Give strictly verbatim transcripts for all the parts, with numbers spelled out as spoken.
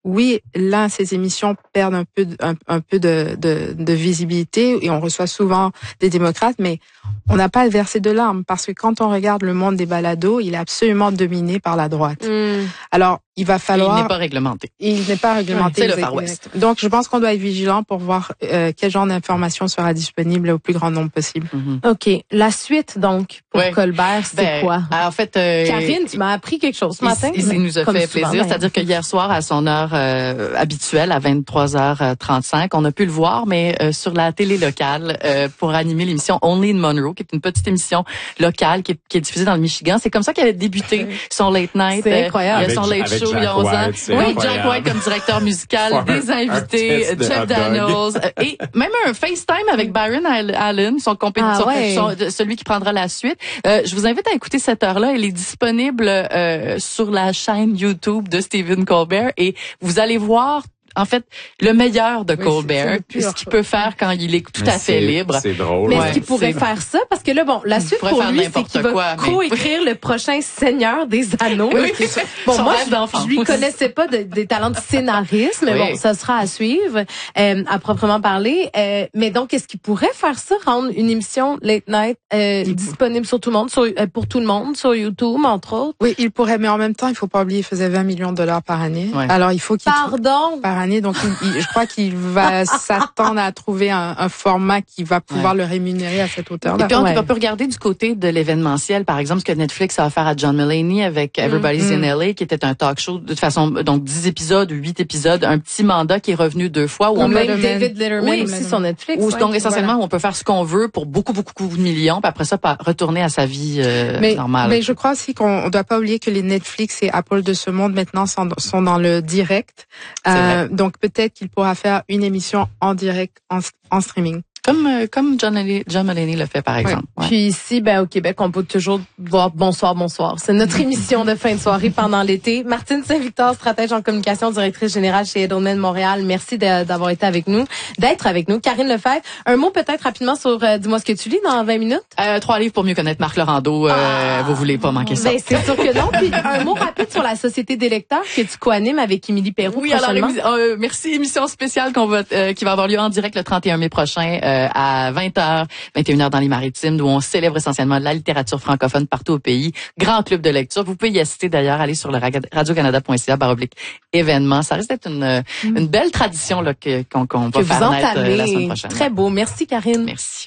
oui, là, ces émissions perdent un peu, un, un peu de, de, de visibilité et on reçoit souvent des démocrates, mais on n'a pas versé de larmes parce que quand on regarde le monde des balados, il est absolument dominé par la droite. Mm. Alors, il va falloir... Et il n'est pas réglementé. Il n'est pas réglementé. Ouais, c'est le Far West. Donc, je pense qu'on doit être vigilant pour voir euh, quel genre d'information sera disponible au plus grand nombre possible. Mm-hmm. OK. La suite, donc, pour ouais. Colbert, c'est ben, quoi? En fait... Euh, Karine, tu m'as appris quelque chose ce matin. Il, il nous a fait souvent, plaisir. C'est-à-dire que hier soir, à son heure euh, habituelle, à vingt-trois heures trente-cinq, on a pu le voir, mais euh, sur la télé locale, euh, pour animer l'émission Only in Monroe, qui est une petite émission locale qui est, qui est diffusée dans le Michigan. C'est comme ça qu'elle a débuté son late night. C'est incroyable. Euh, son late avec show il y a onze ans. Oui, Jack White comme directeur musical, des invités, Jeff Daniels, euh, et même un FaceTime avec Byron Allen, son compétiteur, ah, ouais. son, celui qui prendra la suite. Euh, je vous invite à écouter cette heure-là. Elle est disponible euh, sur la chaîne YouTube de Stephen Colbert et vous allez voir en fait, le meilleur de oui, Colbert, c'est, c'est ce qu'il peut faire quand il est tout mais à fait libre. C'est drôle. Mais ouais, est-ce qu'il pourrait faire ça? Parce que là, bon, la suite pour lui, c'est qu'il va quoi, co-écrire mais... le prochain Seigneur des Anneaux. Oui, oui. Bon, Son moi, je, je lui connaissais pas de, des talents de scénariste, mais oui. bon, ça sera à suivre, euh, à proprement parler. Euh, mais donc, est-ce qu'il pourrait faire ça, rendre une émission late night euh, disponible sur tout le monde, sur, euh, pour tout le monde, sur YouTube, entre autres? Oui, il pourrait, mais en même temps, il faut pas oublier, il faisait vingt millions de dollars par année. Ouais. Alors, il faut qu'il... Pardon? Par année, donc il, il, je crois qu'il va s'attendre à trouver un, un format qui va pouvoir ouais. le rémunérer à cette hauteur-là. Et puis on ouais. peut regarder du côté de l'événementiel, par exemple, ce que Netflix a offert à John Mulaney avec Everybody's mm-hmm. in L A, qui était un talk show de toute façon, donc dix épisodes, huit épisodes, un petit mandat qui est revenu deux fois. Où on peut, David Letterman oui, aussi sur Netflix. Où, ouais. Donc essentiellement, voilà. on peut faire ce qu'on veut pour beaucoup, beaucoup, beaucoup de millions, puis après ça, retourner à sa vie euh, mais, normale. Mais je crois aussi qu'on ne doit pas oublier que les Netflix et Apple de ce monde maintenant sont, sont dans le direct. Euh, donc peut-être qu'il pourra faire une émission en direct, en, en streaming. Comme euh, comme John Mulaney, John Mulaney le fait par exemple. Ouais. Ouais. Puis ici, ben au Québec, on peut toujours voir bonsoir, bonsoir. C'est notre émission de fin de soirée pendant l'été. Martine Saint-Victor, stratège en communication, directrice générale chez Edelman Montréal. Merci de, d'avoir été avec nous, d'être avec nous. Karine Lefebvre, un mot peut-être rapidement sur euh, dis-moi ce que tu lis dans vingt minutes. Euh, trois livres pour mieux connaître Marc Laurando. Euh, ah, vous voulez pas manquer ça. Ben c'est sûr que non. Puis un mot rapide sur la Société des lecteurs que tu co-animes avec Émilie Perrault. Oui, alors euh, merci émission spéciale qu'on va euh, qui va avoir lieu en direct le trente et un mai prochain. Euh, à vingt heures, vingt et une heures dans les Maritimes, où on célèbre essentiellement la littérature francophone partout au pays. Grand club de lecture. Vous pouvez y assister d'ailleurs, aller sur le radio canada point c a barre oblique événements. Ça risque d'être une, mmh. une belle tradition là, que, qu'on, qu'on va que faire vous naître entamez. la semaine prochaine. Très beau. Merci Karine. Merci.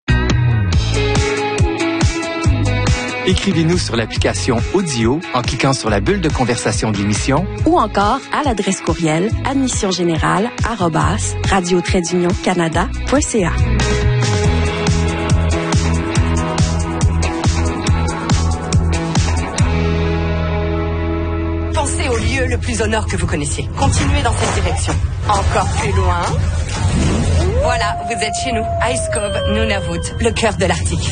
Écrivez-nous sur l'application Audio en cliquant sur la bulle de conversation de l'émission ou encore à l'adresse courriel admissiongénérale arobase radio trait d'union canada point c a. Pensez au lieu le plus au nord que vous connaissiez. Continuez dans cette direction. Encore plus loin. Voilà, vous êtes chez nous. Ice Cove, Nunavut, le cœur de l'Arctique.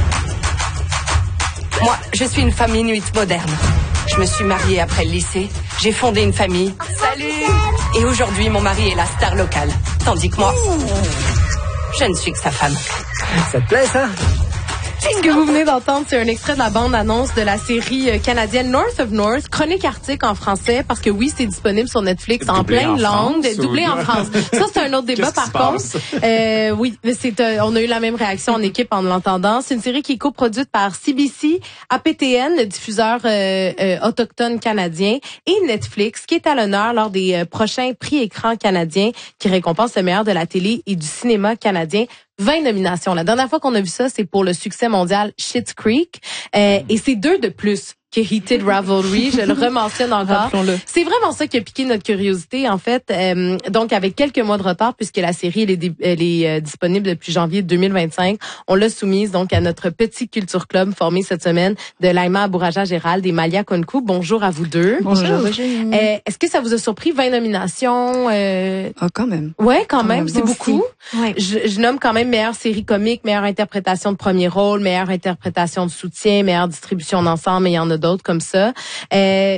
Moi, je suis une femme inuite moderne. Je me suis mariée après le lycée. J'ai fondé une famille. Salut! Et aujourd'hui, mon mari est la star locale. Tandis que moi, je ne suis que sa femme. Ça te plaît, ça? Ce que vous venez d'entendre, c'est un extrait de la bande-annonce de la série canadienne North of North, Chronique Arctique en français, parce que oui, c'est disponible sur Netflix en plein de langues, doublé en France. Ça, c'est un autre débat, par contre. Euh, oui, c'est, euh, on a eu la même réaction en équipe en l'entendant. C'est une série qui est coproduite par C B C, A P T N, le diffuseur euh, euh, autochtone canadien, et Netflix, qui est à l'honneur lors des euh, prochains prix écran canadiens qui récompensent le meilleur de la télé et du cinéma canadien. vingt nominations. La dernière fois qu'on a vu ça, c'est pour le succès mondial Schitt's Creek. Euh, et c'est deux de plus que Heated Ravelry. Je le rementionne encore. C'est vraiment ça qui a piqué notre curiosité, en fait. Euh, donc, avec quelques mois de retard, puisque la série elle est, elle est euh, disponible depuis janvier deux mille vingt-cinq, on l'a soumise donc à notre petit Culture Club formé cette semaine de Laima Abouraja-Gérald et Malia Konkou. Bonjour à vous deux. Bonjour. Bonjour. Euh, est-ce que ça vous a surpris, vingt nominations? Euh... Ah, quand même. Ouais, quand, quand même. même. C'est bon, beaucoup. Ouais. Je, je nomme quand même meilleure série comique, meilleure interprétation de premier rôle, meilleure interprétation de soutien, meilleure distribution d'ensemble, mais il y en a d'autres comme ça. Euh,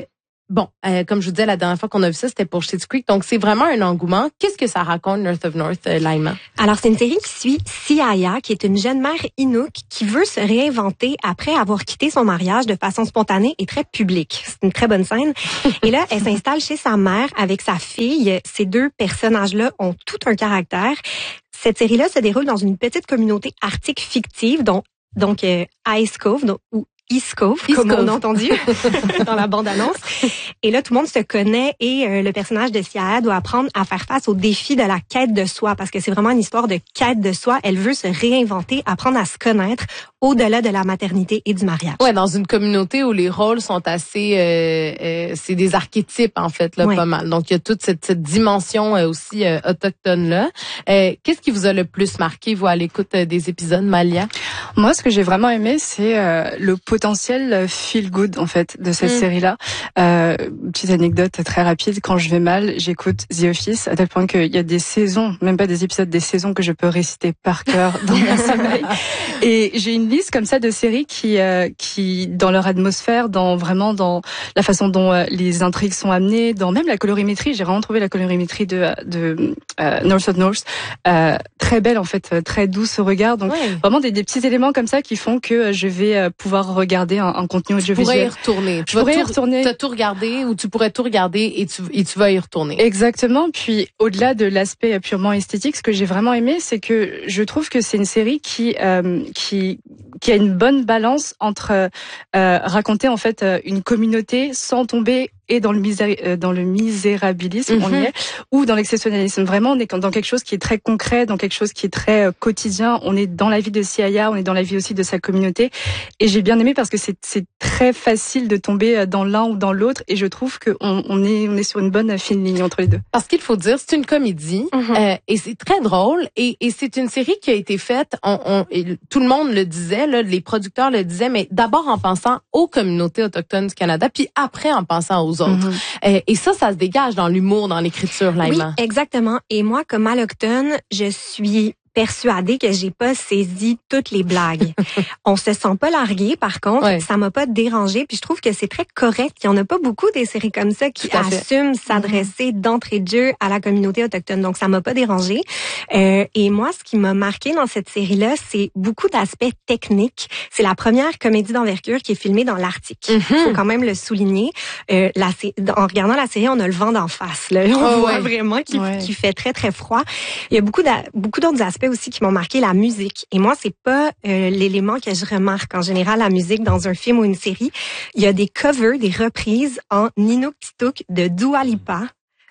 bon, euh, comme je vous disais, la dernière fois qu'on a vu ça, c'était pour Schitt's Creek. Donc, c'est vraiment un engouement. Qu'est-ce que ça raconte, North of North, euh, Laima? Alors, c'est une série qui suit Siaya, qui est une jeune mère Inuk qui veut se réinventer après avoir quitté son mariage de façon spontanée et très publique. C'est une très bonne scène. Et là, elle s'installe chez sa mère avec sa fille. Ces deux personnages-là ont tout un caractère. Cette série-là se déroule dans une petite communauté arctique fictive, dont, donc euh, Ice Cove, donc, ou East Cove, East comme Cove. on a entendu dans la bande-annonce. Et là, tout le monde se connaît et euh, le personnage de Siaya doit apprendre à faire face au défi de la quête de soi, parce que c'est vraiment une histoire de quête de soi. Elle veut se réinventer, apprendre à se connaître au-delà de la maternité et du mariage. Ouais, dans une communauté où les rôles sont assez, euh, euh, c'est des archétypes en fait là, ouais. pas mal. Donc il y a toute cette, cette dimension euh, aussi euh, autochtone là. Euh, qu'est-ce qui vous a le plus marqué vous à l'écoute euh, des épisodes, Malia? Moi, ce que j'ai vraiment aimé, c'est euh, le potentiel feel good en fait de cette Mm. série-là. Euh, petite anecdote très rapide, quand je vais mal, j'écoute The Office à tel point qu'il y a des saisons, même pas des épisodes, des saisons que je peux réciter par cœur dans mon sommeil. Et j'ai une liste comme ça de séries qui, euh, qui dans leur atmosphère, dans vraiment dans la façon dont euh, les intrigues sont amenées, dans même la colorimétrie. J'ai vraiment trouvé la colorimétrie de, de euh, North of North euh, très belle en fait, très douce au regard. Donc Ouais. vraiment des, des petits éléments comme ça qui font que je vais euh, pouvoir regarder un, un contenu Tu pourrais y audiovisuel. retourner. Tu Je vas pourrais y tout- retourner. T'as tout regardé ou tu pourrais tout regarder et tu, et tu vas y retourner. Exactement. Puis au-delà de l'aspect purement esthétique, ce que j'ai vraiment aimé, c'est que je trouve que c'est une série qui euh, qui qui a une bonne balance entre euh, raconter en fait euh, une communauté sans tomber et dans le misé- euh, dans le misérabilisme, Mhm. on y est, ou dans l'exceptionnalisme. Vraiment, on est dans quelque chose qui est très concret, dans quelque chose qui est très euh, quotidien. On est dans la vie de Siaya, on est dans la vie aussi de sa communauté. Et j'ai bien aimé parce que c'est c'est très facile de tomber dans l'un ou dans l'autre. Et je trouve que on, on est on est sur une bonne fine ligne entre les deux. Parce qu'il faut dire, c'est une comédie Mhm. euh, et c'est très drôle et, et c'est une série qui a été faite, on, on, et tout le monde le disait, là, les producteurs le disaient, mais d'abord en pensant aux communautés autochtones du Canada, puis après en pensant aux autres. Mhm. Euh, et ça, ça se dégage dans l'humour, dans l'écriture, Oui, Laima. exactement. Et moi, comme alloctone, je suis persuadée que j'ai pas saisi toutes les blagues. On se sent pas largué, par contre, Ouais. ça m'a pas dérangé, puis je trouve que c'est très correct. Il y en a pas beaucoup des séries comme ça qui Tout à fait. assument s'adresser d'entrée de jeu à la communauté autochtone. Donc ça m'a pas dérangé. Euh, et moi, ce qui m'a marqué dans cette série-là, c'est beaucoup d'aspects techniques. C'est la première comédie d'envergure qui est filmée dans l'Arctique. Il faut quand même le souligner. Euh, la, sé- en regardant la série, on a le vent d'en face. Là. On Oh, voit ouais. vraiment qu'il Ouais. qu'il fait très très froid. Il y a beaucoup d'a- beaucoup d'autres aspects aussi qui m'ont marqué, la musique. Et moi, c'est pas euh, l'élément que je remarque en général la musique dans un film ou une série. Il y a des covers, des reprises en Inuktitut de Dua Lipa,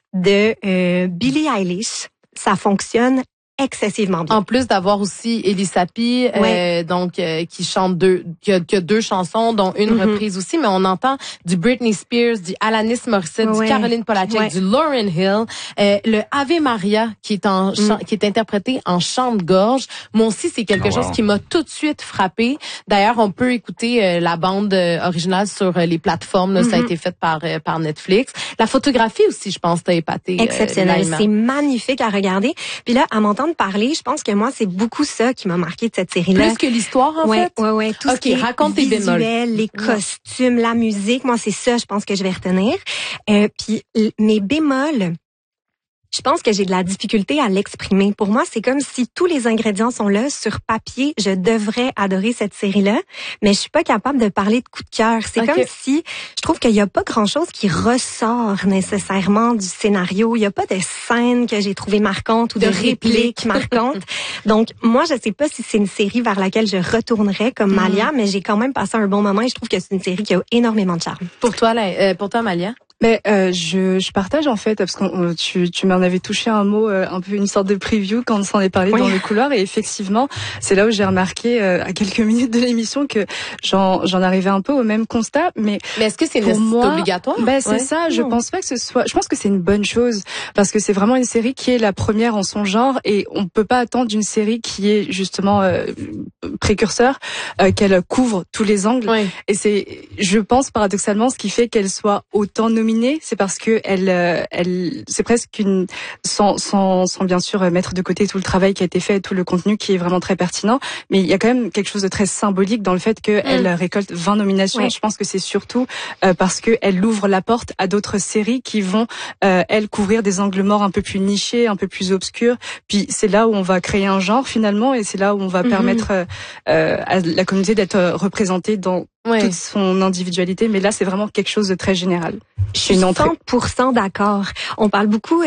de euh, Billie Eilish. Ça fonctionne excessivement bien. En plus d'avoir aussi Elie Sapi, euh, Ouais. donc euh, qui chante deux, qui a, qui a deux chansons, dont une Mhm. reprise aussi, mais on entend du Britney Spears, du Alanis Morissette, Ouais. du Caroline Polachek, Ouais. du Lauryn Hill, euh, le Ave Maria qui est en chant- qui est interprété en chant de gorge. Moi aussi, c'est quelque Oh, wow. chose qui m'a tout de suite frappé. D'ailleurs, on peut écouter euh, la bande euh, originale sur euh, les plateformes. Là, Ça a Mhm. été fait par euh, par Netflix. La photographie aussi, je pense, t'as épaté. euh, Exceptionnel. Laima. C'est magnifique à regarder. Puis là, à m'entendre parler, je pense que moi, c'est beaucoup ça qui m'a marqué de cette série-là. Plus que l'histoire, en ouais, fait. ouais, ouais. Tout ce Ok, qui est raconte tes bémols. visuel, les costumes, la musique. Moi, c'est ça, je pense que je vais retenir. Euh, puis l- mes bémols, je pense que j'ai de la difficulté à l'exprimer. Pour moi, c'est comme si tous les ingrédients sont là sur papier. Je devrais adorer cette série-là, mais je suis pas capable de parler de coup de cœur. C'est Ok. comme si je trouve qu'il y a pas grand-chose qui ressort nécessairement du scénario. Il y a pas de scène que j'ai trouvée marquante ou de, De répliques marquantes. Donc, moi, je sais pas si c'est une série vers laquelle je retournerais comme Malia, mais j'ai quand même passé un bon moment et je trouve que c'est une série qui a énormément de charme. Pour toi, là, euh, pour toi, Malia. Mais euh, je, je partage en fait parce que tu, tu m'en avais touché un mot, euh, un peu une sorte de preview quand on s'en est parlé Oui. dans le couloir et effectivement c'est là où j'ai remarqué euh, à quelques minutes de l'émission que j'en j'en arrivais un peu au même constat. Mais Mais est-ce que c'est pour nécessaire- moi, obligatoire? ben c'est Ouais. ça. Je Non. pense pas que ce soit. Je pense que c'est une bonne chose parce que c'est vraiment une série qui est la première en son genre et on peut pas attendre d'une série qui est justement euh, précurseur euh, qu'elle couvre tous les angles. Ouais. Et c'est, je pense paradoxalement, ce qui fait qu'elle soit autant nominée nominée, c'est parce que elle, euh, elle, c'est presque une, sans, sans, sans bien sûr mettre de côté tout le travail qui a été fait, et tout le contenu qui est vraiment très pertinent, mais il y a quand même quelque chose de très symbolique dans le fait qu'elle mm. récolte vingt nominations. Ouais. Je pense que c'est surtout euh, parce que elle ouvre la porte à d'autres séries qui vont, euh, elles, couvrir des angles morts un peu plus nichés, un peu plus obscurs. Puis c'est là où on va créer un genre finalement, et c'est là où on va mm-hmm. permettre euh, à la communauté d'être représentée dans ouais. toute son individualité. Mais là, c'est vraiment quelque chose de très général. Je suis cent pour cent d'accord. On parle beaucoup